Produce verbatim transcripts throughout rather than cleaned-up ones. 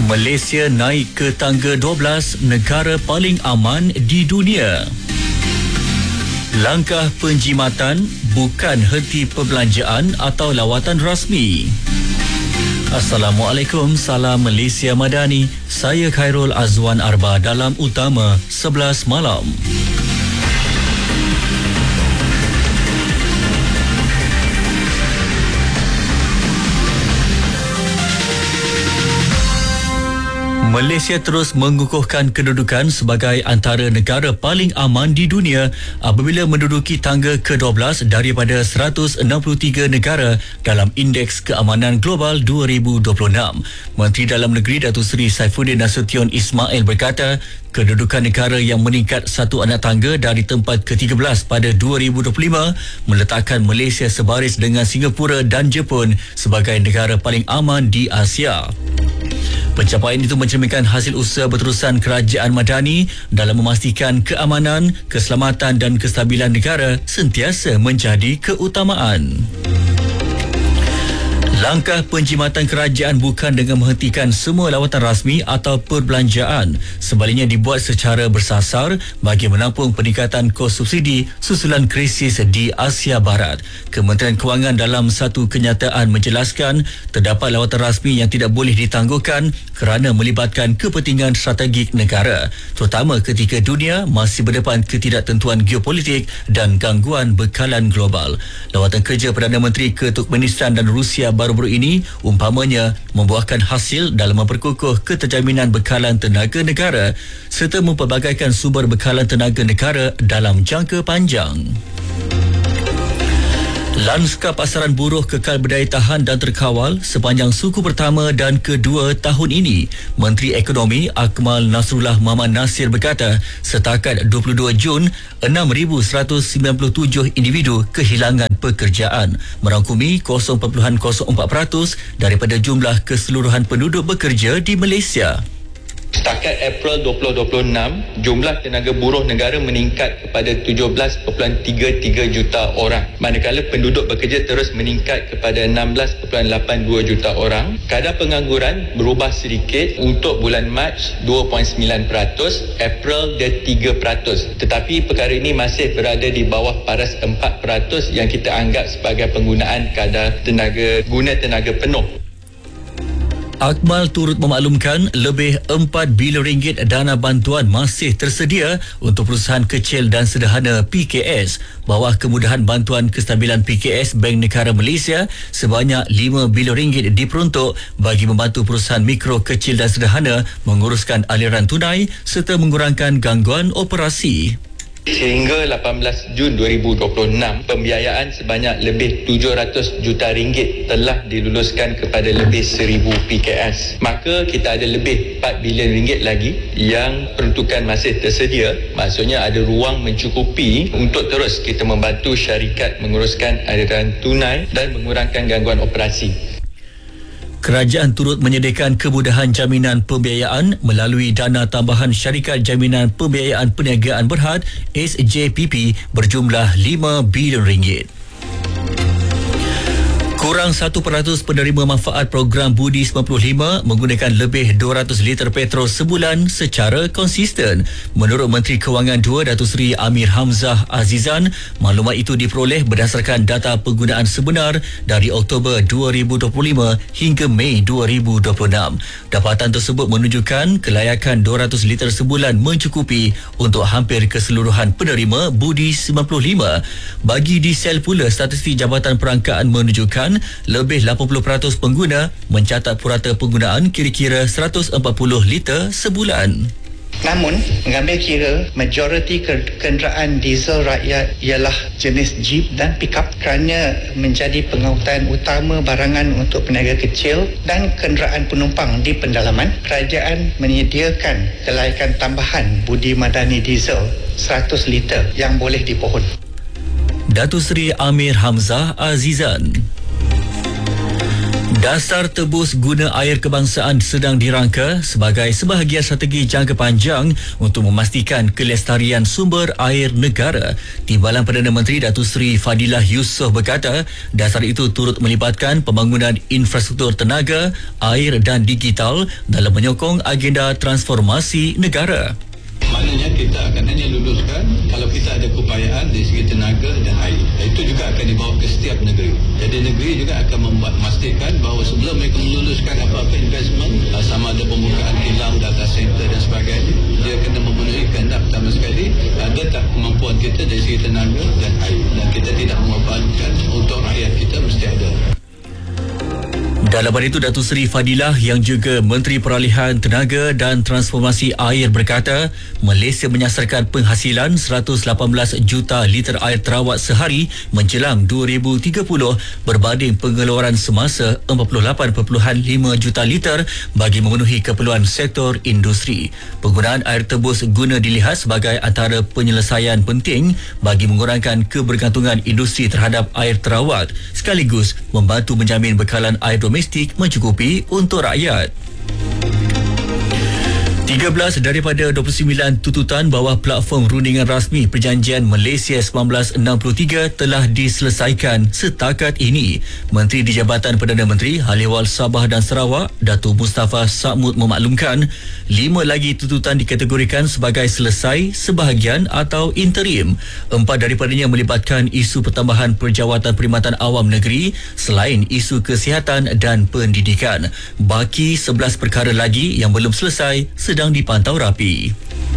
Malaysia naik ke tangga dua belas negara paling aman di dunia. Langkah penjimatan bukan henti perbelanjaan atau lawatan rasmi. Assalamualaikum, salam Malaysia Madani. Saya Khairul Azwan Arba dalam Utama sebelas malam. Malaysia terus mengukuhkan kedudukan sebagai antara negara paling aman di dunia apabila menduduki tangga ke dua belas daripada seratus enam puluh tiga negara dalam Indeks Keamanan Global dua ribu dua puluh enam. Menteri Dalam Negeri Datuk Seri Saifuddin Nasution Ismail berkata, kedudukan negara yang meningkat satu anak tangga dari tempat ke tiga belas pada dua ribu dua puluh lima meletakkan Malaysia sebaris dengan Singapura dan Jepun sebagai negara paling aman di Asia. Pencapaian itu mencerminkan hasil usaha berterusan kerajaan Madani dalam memastikan keamanan, keselamatan dan kestabilan negara sentiasa menjadi keutamaan. Langkah penjimatan kerajaan bukan dengan menghentikan semua lawatan rasmi atau perbelanjaan. Sebaliknya dibuat secara bersasar bagi menampung peningkatan kos subsidi susulan krisis di Asia Barat. Kementerian Kewangan dalam satu kenyataan menjelaskan terdapat lawatan rasmi yang tidak boleh ditangguhkan kerana melibatkan kepentingan strategik negara, terutama ketika dunia masih berdepan ketidaktentuan geopolitik dan gangguan bekalan global. Lawatan kerja Perdana Menteri ke Turkmenistan dan Rusia baru-baru ini umpamanya membuahkan hasil dalam memperkukuh keterjaminan bekalan tenaga negara serta mempelbagaikan sumber bekalan tenaga negara dalam jangka panjang. Lanskap pasaran buruh kekal berdaya tahan dan terkawal sepanjang suku pertama dan kedua tahun ini. Menteri Ekonomi Akmal Nasrullah Muhammad Nasir berkata, setakat dua puluh dua Jun, enam ribu seratus sembilan puluh tujuh individu kehilangan pekerjaan, merangkumi kosong perpuluhan kosong empat peratus daripada jumlah keseluruhan penduduk bekerja di Malaysia. Setakat April dua ribu dua puluh enam, jumlah tenaga buruh negara meningkat kepada tujuh belas perpuluhan tiga tiga juta orang, manakala penduduk bekerja terus meningkat kepada enam belas perpuluhan lapan dua juta orang. Kadar pengangguran berubah sedikit untuk bulan Mac dua perpuluhan sembilan peratus, April dia tiga peratus. Tetapi perkara ini masih berada di bawah paras empat peratus yang kita anggap sebagai penggunaan kadar tenaga guna tenaga penuh. Akmal turut memaklumkan lebih empat bilion ringgit dana bantuan masih tersedia untuk perusahaan kecil dan sederhana P K S bawah kemudahan bantuan kestabilan P K S Bank Negara Malaysia. Sebanyak lima bilion ringgit diperuntuk bagi membantu perusahaan mikro, kecil dan sederhana menguruskan aliran tunai serta mengurangkan gangguan operasi. Sehingga lapan belas Jun dua ribu dua puluh enam, pembiayaan sebanyak lebih tujuh ratus juta ringgit telah diluluskan kepada lebih seribu P K S. Maka kita ada lebih empat bilion ringgit lagi yang peruntukan masih tersedia. Maksudnya ada ruang mencukupi untuk terus kita membantu syarikat menguruskan aliran tunai dan mengurangkan gangguan operasi. Kerajaan turut menyediakan kemudahan jaminan pembiayaan melalui dana tambahan Syarikat Jaminan Pembiayaan Perniagaan Berhad S J P P berjumlah lima bilion ringgit. Kurang satu peratus penerima manfaat program Budi sembilan puluh lima menggunakan lebih dua ratus liter petrol sebulan secara konsisten. Menurut Menteri Kewangan dua Datuk Seri Amir Hamzah Azizan, maklumat itu diperoleh berdasarkan data penggunaan sebenar dari Oktober dua ribu dua puluh lima hingga Mei dua ribu dua puluh enam. Dapatan tersebut menunjukkan kelayakan dua ratus liter sebulan mencukupi untuk hampir keseluruhan penerima Budi sembilan puluh lima. Bagi Diesel pula, statistik Jabatan Perangkaan menunjukkan lebih lapan puluh peratus pengguna mencatat purata penggunaan kira-kira seratus empat puluh liter sebulan. Namun, mengambil kira majoriti kenderaan diesel rakyat ialah jenis Jeep dan pickup kerana menjadi pengangkutan utama barangan untuk peniaga kecil dan kenderaan penumpang di pendalaman, kerajaan menyediakan kelayakan tambahan Budi Madani diesel seratus liter yang boleh dipohon. Datuk Seri Amir Hamzah Azizan. Dasar tebus guna air kebangsaan sedang dirangka sebagai sebahagian strategi jangka panjang untuk memastikan kelestarian sumber air negara. Timbalan Perdana Menteri Datuk Seri Fadilah Yusof berkata, dasar itu turut melibatkan pembangunan infrastruktur tenaga, air dan digital dalam menyokong agenda transformasi negara. Maknanya kita akan hanya luluskan kalau kita ada keupayaan dari segi tenaga dan air. Itu juga akan dibawa ke setiap negeri. Jadi negeri juga akan membuat memastikan bahawa sebelum mereka meluluskan apa-apa investment, sama ada pembukaan kilang, data center dan sebagainya, dia kena memenuhi kehendak pertama sekali ada tak kemampuan kita dari segi tenaga dan air. Dan kita tidak mengorbankan untuk rakyat kita mesti ada. Dalam hal itu, Datuk Seri Fadilah yang juga Menteri Peralihan Tenaga dan Transformasi Air berkata, Malaysia menyasarkan penghasilan seratus lapan belas juta liter air terawat sehari menjelang dua ribu tiga puluh berbanding pengeluaran semasa empat puluh lapan perpuluhan lima juta liter bagi memenuhi keperluan sektor industri. Penggunaan air tebus guna dilihat sebagai antara penyelesaian penting bagi mengurangkan kebergantungan industri terhadap air terawat sekaligus membantu menjamin bekalan air domestik mencukupi untuk rakyat. tiga belas daripada dua puluh sembilan tuntutan bawah platform rundingan rasmi Perjanjian Malaysia seribu sembilan ratus enam puluh tiga telah diselesaikan setakat ini. Menteri di Jabatan Perdana Menteri Hal Ehwal Sabah dan Sarawak, Datuk Mustafa Sa'mud memaklumkan, lima lagi tuntutan dikategorikan sebagai selesai, sebahagian atau interim. Empat daripadanya melibatkan isu pertambahan perjawatan perkhidmatan awam negeri selain isu kesihatan dan pendidikan. Baki sebelas perkara lagi yang belum selesai sedang dipantau rapi.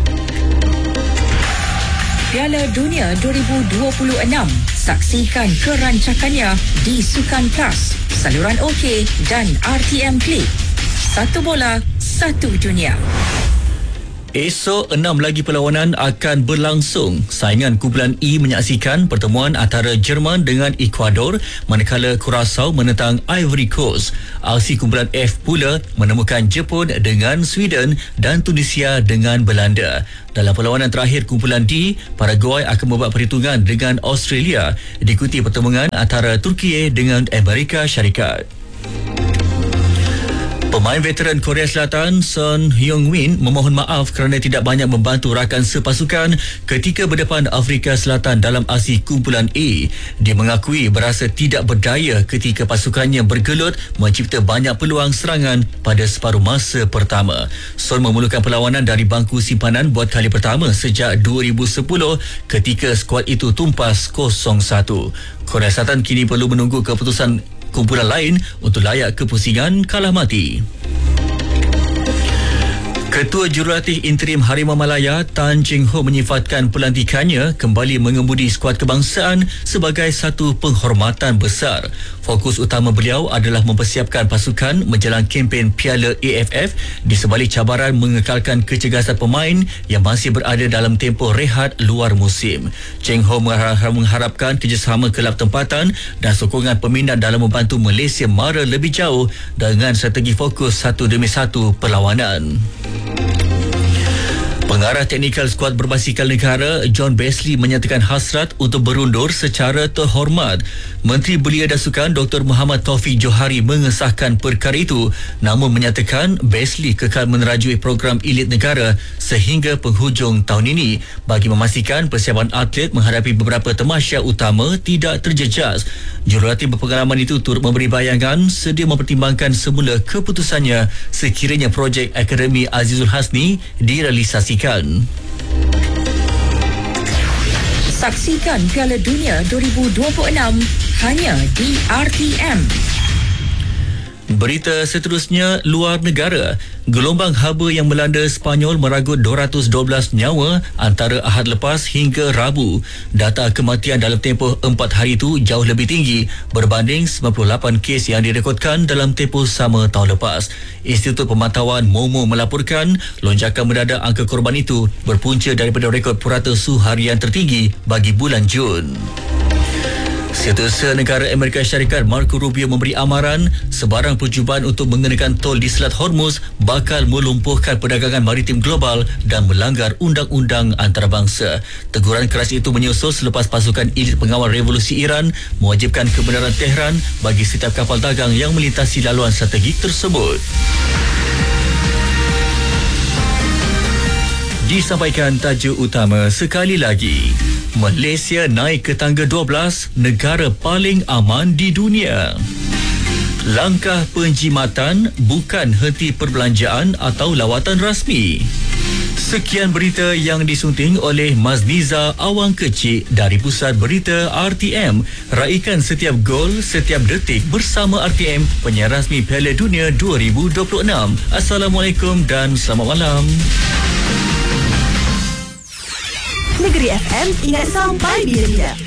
Piala Dunia dua ribu dua puluh enam. Saksikan kerancakannya di Sukan Plus, saluran OK dan R T M Klik. Satu bola, satu dunia. Esok, enam lagi perlawanan akan berlangsung. Saingan kumpulan E menyaksikan pertemuan antara Jerman dengan Ecuador, manakala Curaçao menentang Ivory Coast. Aksi kumpulan F pula menemukan Jepun dengan Sweden dan Tunisia dengan Belanda. Dalam perlawanan terakhir kumpulan D, Paraguay akan membuat perhitungan dengan Australia, diikuti pertemuan antara Turki dengan Amerika Syarikat. Pemain veteran Korea Selatan Son Heung-min memohon maaf kerana tidak banyak membantu rakan sepasukan ketika berdepan Afrika Selatan dalam aksi kumpulan A. Dia mengakui berasa tidak berdaya ketika pasukannya bergelut mencipta banyak peluang serangan pada separuh masa pertama. Son memulakan perlawanan dari bangku simpanan buat kali pertama sejak dua ribu sepuluh ketika skuad itu tumpas kosong satu. Korea Selatan kini perlu menunggu keputusan kumpulan lain untuk layak ke pusingan kalah mati. Ketua Jurulatih Interim Harimau Malaya Tan Cheng Ho menyifatkan pelantikannya kembali mengemudi skuad kebangsaan sebagai satu penghormatan besar. Fokus utama beliau adalah mempersiapkan pasukan menjelang kempen Piala A F F di sebalik cabaran mengekalkan kecergasan pemain yang masih berada dalam tempoh rehat luar musim. Cheng Ho mengharapkan kerjasama kelab tempatan dan sokongan peminat dalam membantu Malaysia mara lebih jauh dengan strategi fokus satu demi satu perlawanan. Pengarah teknikal skuad berbasikal negara John Besley menyatakan hasrat untuk berundur secara terhormat. Menteri Belia dan Sukan Doktor Muhammad Taufik Johari mengesahkan perkara itu, namun menyatakan Besley kekal menerajui program elit negara sehingga penghujung tahun ini bagi memastikan persiapan atlet menghadapi beberapa temasya utama tidak terjejas. Jurulatih berpengalaman itu turut memberi bayangan sedia mempertimbangkan semula keputusannya sekiranya projek Akademi Azizul Hasni direalisasikan. Saksikan Piala Dunia dua ribu dua puluh enam hanya di R T M. Berita seterusnya, luar negara. Gelombang haba yang melanda Sepanyol meragut dua ratus dua belas nyawa antara Ahad lepas hingga Rabu. Data kematian dalam tempoh empat hari itu jauh lebih tinggi berbanding sembilan puluh lapan kes yang direkodkan dalam tempoh sama tahun lepas. Institut Pemantauan MOMO melaporkan lonjakan mendadak angka korban itu berpunca daripada rekod purata suhu harian tertinggi bagi bulan Jun. Setiausaha Negara Amerika Syarikat Marco Rubio memberi amaran sebarang percubaan untuk mengenakan tol di Selat Hormuz bakal melumpuhkan perdagangan maritim global dan melanggar undang-undang antarabangsa. Teguran keras itu menyusul selepas pasukan elit pengawal revolusi Iran mewajibkan kebenaran Tehran bagi setiap kapal dagang yang melintasi laluan strategik tersebut. Disampaikan tajuk utama sekali lagi. Malaysia naik ke tangga dua belas negara paling aman di dunia. Langkah penjimatan bukan henti perbelanjaan atau lawatan rasmi. Sekian berita yang disunting oleh Mazniza Awang Kecik dari Pusat Berita R T M. Raikan setiap gol, setiap detik bersama R T M, penyiar rasmi Piala Dunia dua ribu dua puluh enam. Assalamualaikum dan selamat malam. Negeri F M, ingat sampai bila-bila.